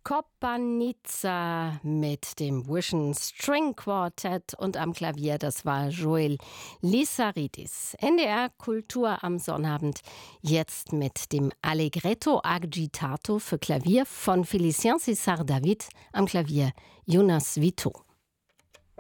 Kopanica mit dem Vision String Quartet und am Klavier, das war Joel Lissaridis. NDR Kultur am Sonnabend, jetzt mit dem Allegretto Agitato für Klavier von Félicien César David, am Klavier Jonas Vito.